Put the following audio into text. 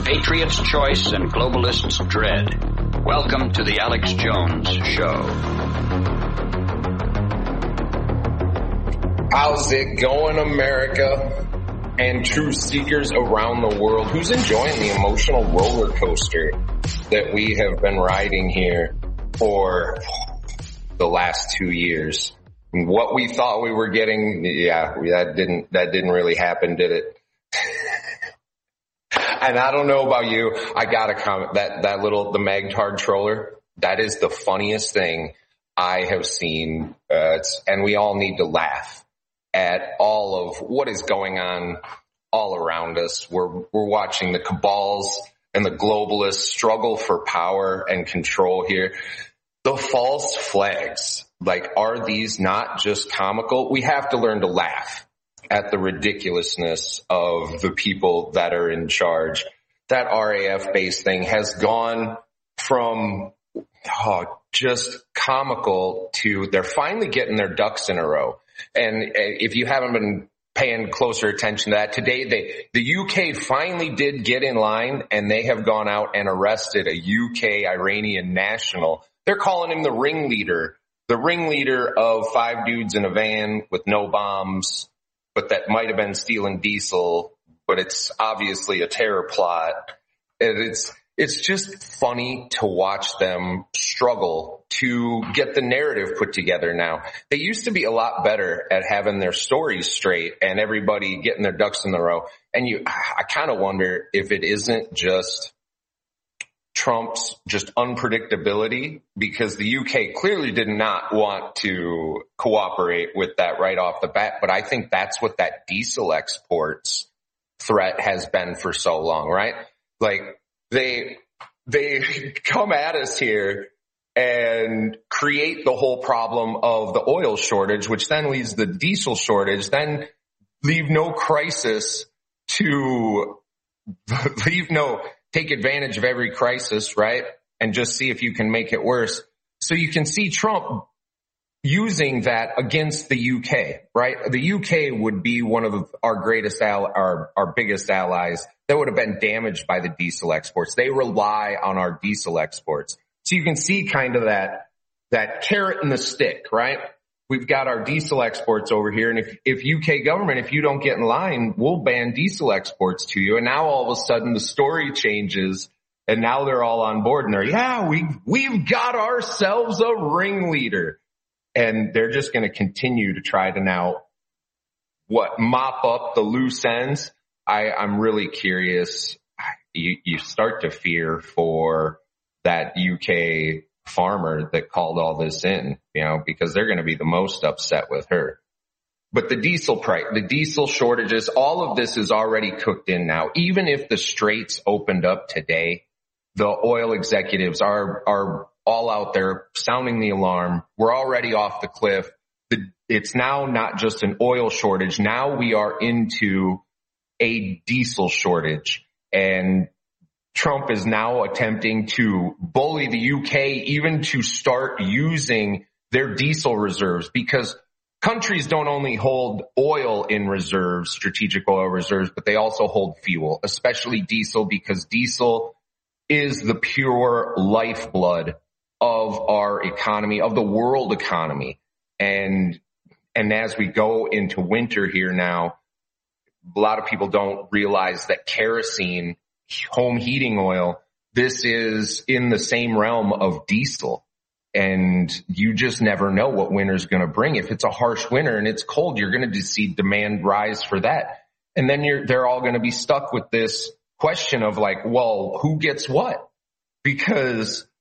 Patriot's choice and globalists' dread. Welcome to the Alex Jones Show. How's it going, America and truth seekers around the world? Who's enjoying the emotional roller coaster that we have been riding here for the last 2 years? What we thought we were getting, that didn't really happen, did it? And I don't know about you, I gotta comment, the Magtard troller, that is the funniest thing I have seen, and we all need to laugh at all of what is going on all around us. We're watching the cabals and the globalists struggle for power and control here. The false flags, are these not just comical? We have to learn to laugh at the ridiculousness of the people that are in charge. That RAF-based thing has gone from just comical to they're finally getting their ducks in a row. And if you haven't been paying closer attention to that, today the UK finally did get in line, and they have gone out and arrested a UK Iranian national. They're calling him the ringleader of 5 dudes in a van with no bombs, but that might have been stealing diesel, but it's obviously a terror plot. And it's just funny to watch them struggle to get the narrative put together now. They used to be a lot better at having their stories straight and everybody getting their ducks in the row. And I kind of wonder if it isn't just Trump's just unpredictability, because the UK clearly did not want to cooperate with that right off the bat. But I think that's what that diesel exports threat has been for so long, right? They come at us here and create the whole problem of the oil shortage, which then leads to the diesel shortage, then leave no crisis to take advantage of every crisis, right? And just see if you can make it worse. So you can see Trump using that against the UK, right? The UK would be one of our greatest, our biggest allies that would have been damaged by the diesel exports. They rely on our diesel exports. So you can see kind of that carrot and the stick, right? We've got our diesel exports over here. And if UK government, if you don't get in line, we'll ban diesel exports to you. And now all of a sudden the story changes, and now they're all on board and we've got ourselves a ringleader. And they're just going to continue to try to now mop up the loose ends. I'm really curious. You start to fear for that UK farmer that called all this in, because they're going to be the most upset with her. But the diesel price, the diesel shortages, all of this is already cooked in now. Even if the straits opened up today, the oil executives are all out there sounding the alarm. We're already off the cliff. It's now not just an oil shortage. Now we are into a diesel shortage, and Trump is now attempting to bully the UK even to start using their diesel reserves, because countries don't only hold oil in reserves, strategic oil reserves, but they also hold fuel, especially diesel, because diesel is the pure lifeblood of our economy, of the world economy. And as we go into winter here now, a lot of people don't realize that kerosene, home heating oil, this is in the same realm of diesel. And you just never know what winter's going to bring. If it's a harsh winter and it's cold, you're going to see demand rise for that. And then they're all going to be stuck with this question of who gets what? Because